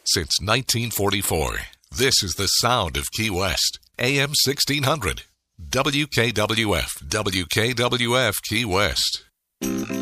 Since 1944, this is the sound of Key West. AM 1600. WKWF, WKWF Key West.